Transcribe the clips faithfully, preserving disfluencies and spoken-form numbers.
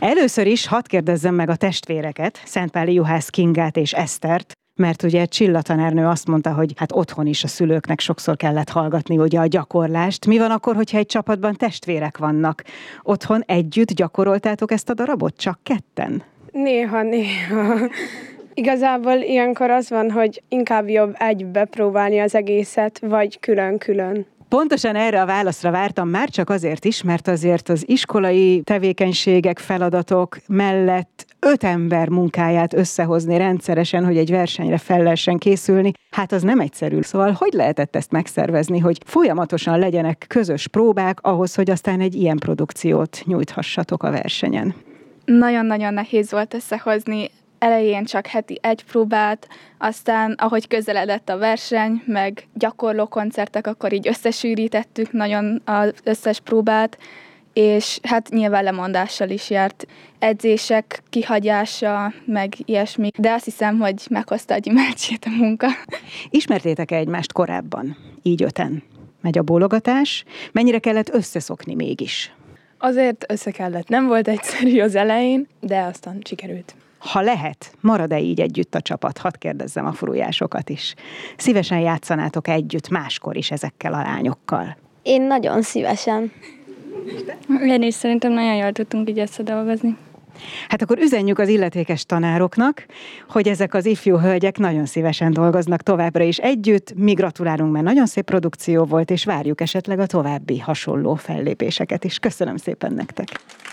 Először is hadd kérdezzem meg a testvéreket, Szentpáli Juhász Kingát és Esztert, mert ugye Csilla tanárnő azt mondta, hogy hát otthon is a szülőknek sokszor kellett hallgatni ugye a gyakorlást. Mi van akkor, hogyha egy csapatban testvérek vannak? Otthon együtt gyakoroltátok ezt a darabot? Csak ketten? Néha, néha. Igazából ilyenkor az van, hogy inkább jobb egybe próbálni az egészet, vagy külön-külön. Pontosan erre a válaszra vártam, már csak azért is, mert azért az iskolai tevékenységek, feladatok mellett öt ember munkáját összehozni rendszeresen, hogy egy versenyre fel lehessen készülni, hát az nem egyszerű. Szóval hogy lehetett ezt megszervezni, hogy folyamatosan legyenek közös próbák ahhoz, hogy aztán egy ilyen produkciót nyújthassatok a versenyen? Nagyon-nagyon nehéz volt összehozni. Elején csak heti egy próbát, aztán ahogy közeledett a verseny, meg gyakorló koncertek, akkor így összesűrítettük nagyon az összes próbát, és hát nyilván lemondással is járt, edzések kihagyása, meg ilyesmi, de azt hiszem, hogy meghozta a gyümölcsét a munka. Ismertétek-e egymást korábban, így öten? Megy a bólogatás, mennyire kellett összeszokni mégis? Azért össze kellett, nem volt egyszerű az elején, de aztán sikerült. Ha lehet, marad-e így együtt a csapat? Hadd kérdezzem a furujásokat is. Szívesen játszanátok együtt máskor is ezekkel a lányokkal? Én nagyon szívesen. Én is szerintem nagyon jól tudtunk így összedolgozni. Hát akkor üzenjük az illetékes tanároknak, hogy ezek az ifjú hölgyek nagyon szívesen dolgoznak továbbra is együtt. Mi gratulálunk, mert nagyon szép produkció volt, és várjuk esetleg a további hasonló fellépéseket is. Köszönöm szépen nektek!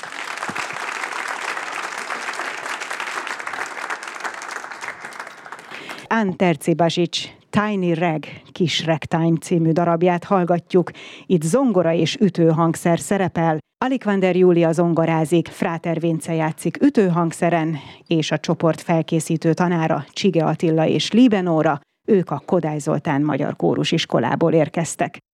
Ann Tercibasics Tiny Rag, Kis Ragtime című darabját hallgatjuk. Itt zongora és ütőhangszer szerepel. Alikvander Júlia zongorázik, Fráter Vince játszik ütőhangszeren, és a csoport felkészítő tanára Csige Attila és Líbenóra. Ők a Kodály Zoltán Magyar Kórusiskolából érkeztek.